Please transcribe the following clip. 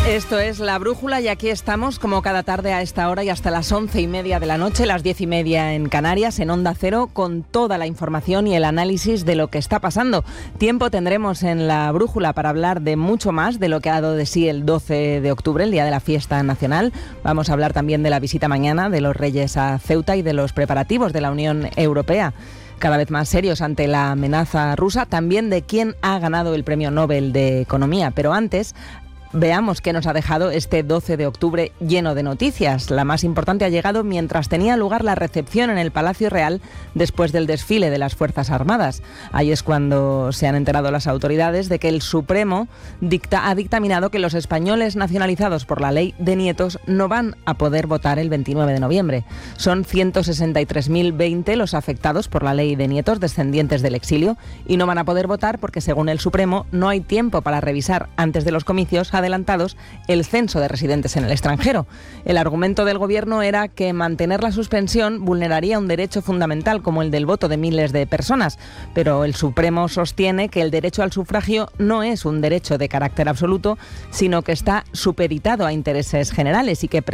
Esto es La Brújula y aquí estamos como cada tarde a esta hora y hasta las 11:30 de la noche, las 10:30 en Canarias, en Onda Cero, con toda la información y el análisis de lo que está pasando. Tiempo tendremos en La Brújula para hablar de mucho más de lo que ha dado de sí el 12 de octubre, el día de la fiesta nacional. Vamos a hablar también de la visita mañana de los Reyes a Ceuta y de los preparativos de la Unión Europea, cada vez más serios ante la amenaza rusa, también de quién ha ganado el Premio Nobel de Economía. Pero antes, veamos qué nos ha dejado este 12 de octubre lleno de noticias. La más importante ha llegado mientras tenía lugar la recepción en el Palacio Real después del desfile de las Fuerzas Armadas. Ahí es cuando se han enterado las autoridades de que el Supremo ha dictaminado que los españoles nacionalizados por la ley de nietos no van a poder votar el 29 de noviembre. Son 163.020 los afectados por la ley de nietos descendientes del exilio y no van a poder votar porque, según el Supremo, no hay tiempo para revisar antes de los comicios adelantados el censo de residentes en el extranjero. El argumento del gobierno era que mantener la suspensión vulneraría un derecho fundamental como el del voto de miles de personas, pero el Supremo sostiene que el derecho al sufragio no es un derecho de carácter absoluto, sino que está supeditado a intereses generales y que